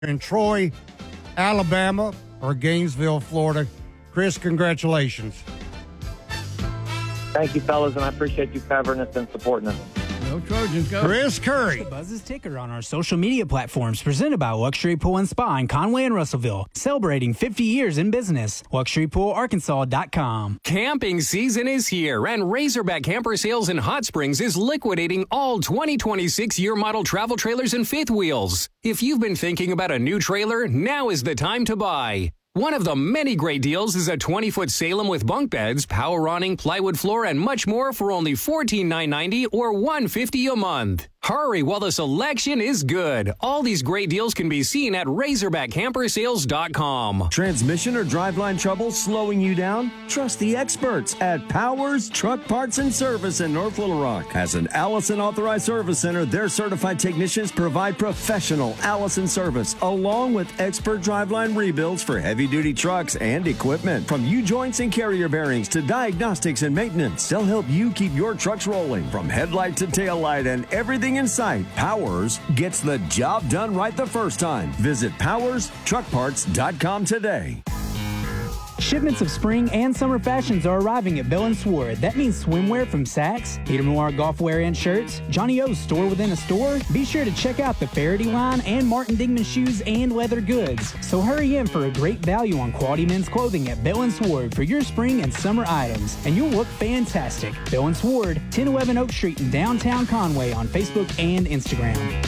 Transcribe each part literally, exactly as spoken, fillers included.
in Troy, Alabama, or Gainesville, Florida. Chris, congratulations. Thank you, fellas, and I appreciate you covering us and supporting us. Go Trojans, go. Chris Curry. Buzz's ticker on our social media platforms, presented by Luxury Pool and Spa in Conway and Russellville, celebrating fifty years in business. luxury pool arkansas dot com. Camping season is here, and Razorback Camper Sales in Hot Springs is liquidating all twenty twenty-six year model travel trailers and fifth wheels. If you've been thinking about a new trailer, now is the time to buy. One of the many great deals is a twenty-foot Salem with bunk beds, power awning, plywood floor, and much more for only fourteen thousand nine hundred ninety dollars or one hundred fifty dollars a month. Hurry while the selection is good. All these great deals can be seen at razorback camper sales dot com. Transmission or driveline trouble slowing you down? Trust the experts at Powers Truck Parts and Service in North Little Rock. As an Allison Authorized Service Center, their certified technicians provide professional Allison service along with expert driveline rebuilds for heavy-duty trucks and equipment. From U-joints and carrier bearings to diagnostics and maintenance, they'll help you keep your trucks rolling from headlight to tail light and everything in sight. Powers gets the job done right the first time. Visit powers truck parts dot com today. Shipments of spring and summer fashions are arriving at Bell and Sword. That means swimwear from Saks, Peter Millar golf wear and shirts, Johnny O's store within a store. Be sure to check out the Faraday line and Martin Dingman shoes and leather goods. So hurry in for a great value on quality men's clothing at Bell and Sword for your spring and summer items, and you'll look fantastic. Bell and Sword, ten eleven Oak Street in downtown Conway on Facebook and Instagram.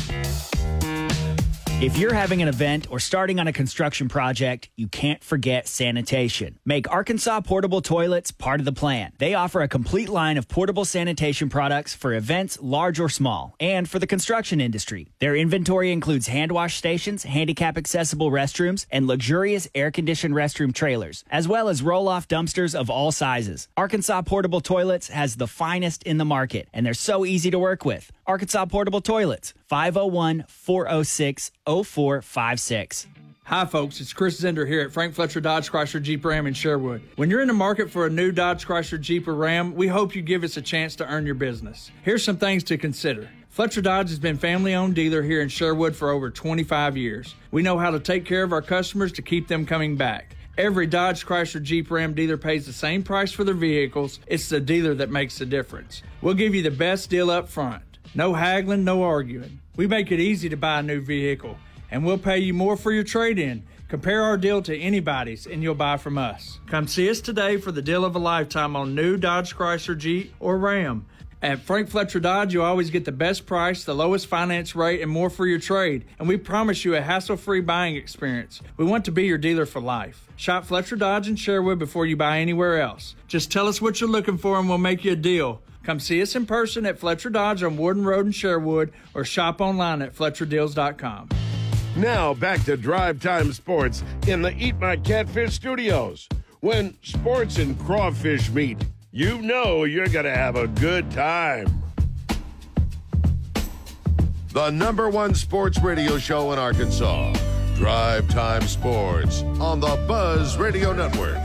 If you're having an event or starting on a construction project, you can't forget sanitation. Make Arkansas Portable Toilets part of the plan. They offer a complete line of portable sanitation products for events large or small, and for the construction industry. Their inventory includes hand wash stations, handicap-accessible restrooms, and luxurious air-conditioned restroom trailers, as well as roll-off dumpsters of all sizes. Arkansas Portable Toilets has the finest in the market, and they're so easy to work with. Arkansas Portable Toilets, five oh one, four oh six, oh four five six. Hi, folks. It's Chris Zender here at Frank Fletcher Dodge Chrysler Jeep Ram in Sherwood. When you're in the market for a new Dodge Chrysler Jeep or Ram, we hope you give us a chance to earn your business. Here's some things to consider. Fletcher Dodge has been family-owned dealer here in Sherwood for over twenty-five years. We know how to take care of our customers to keep them coming back. Every Dodge, Chrysler, Jeep, Ram dealer pays the same price for their vehicles. It's the dealer that makes the difference. We'll give you the best deal up front. No haggling, no arguing. We make it easy to buy a new vehicle, and we'll pay you more for your trade-in. Compare our deal to anybody's, and you'll buy from us. Come see us today for the deal of a lifetime on new Dodge, Chrysler, Jeep, or Ram. At Frank Fletcher Dodge, you always get the best price, the lowest finance rate, and more for your trade. And we promise you a hassle-free buying experience. We want to be your dealer for life. Shop Fletcher Dodge in Sherwood before you buy anywhere else. Just tell us what you're looking for, and we'll make you a deal. Come see us in person at Fletcher Dodge on Warden Road in Sherwood, or shop online at fletcher deals dot com. Now back to Drive Time Sports in the Eat My Catfish studios. When sports and crawfish meet, you know you're going to have a good time. The number one sports radio show in Arkansas, Drive Time Sports on the Buzz Radio Network.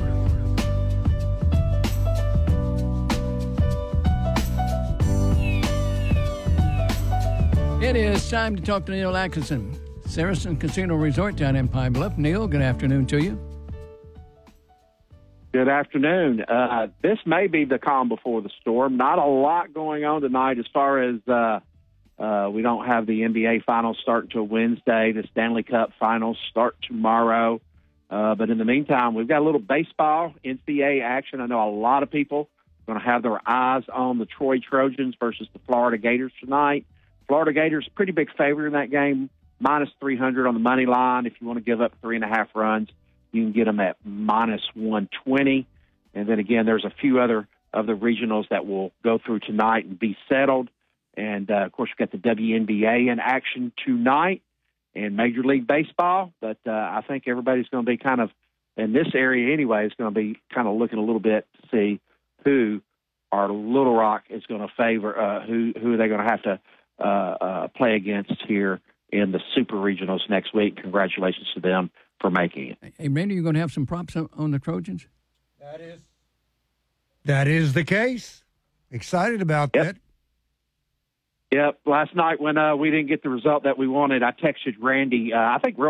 It is time to talk to Neil Atkinson, Saracen Casino Resort down in Pine Bluff. Neil, good afternoon to you. Good afternoon. Uh, this may be the calm before the storm. Not a lot going on tonight as far as uh, uh, we don't have the N B A Finals start until Wednesday. The Stanley Cup Finals start tomorrow. Uh, but in the meantime, we've got a little baseball, N C A A action. I know a lot of people are going to have their eyes on the Troy Trojans versus the Florida Gators tonight. Florida Gators, pretty big favorite in that game, minus three hundred on the money line. If you want to give up three and a half runs, you can get them at minus one twenty. And then, again, there's a few other of the regionals that will go through tonight and be settled. And, uh, of course, we've got the W N B A in action tonight and Major League Baseball. But uh, I think everybody's going to be kind of, in this area anyway, is going to be kind of looking a little bit to see who our Little Rock is going to favor, uh, who, who are they going to have to uh, uh, play against here in the Super Regionals next week. Congratulations to them for making it. Hey, Randy, you going to have some props on the Trojans? That is that is the case. Excited about yep. that. Yep. Last night when uh, we didn't get the result that we wanted, I texted Randy. Uh, I think